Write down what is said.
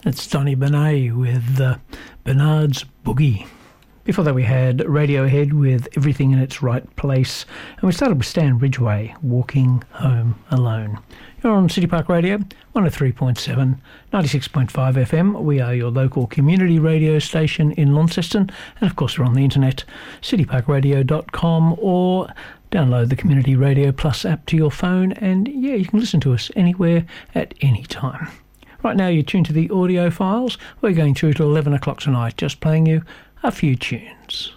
It's Donny Benet with Bernard's Boogie. Before that we had Radiohead with Everything in Its Right Place, and we started with Stan Ridgway, Walking Home Alone. You're on City Park Radio, 103.7, 96.5 FM. We are your local community radio station in Launceston, and of course we're on the internet, cityparkradio.com, or download the Community Radio Plus app to your phone, and yeah, you can listen to us anywhere at any time. Right now you're tuned to the audio files. We're going through to 11 o'clock tonight, just playing you a few tunes.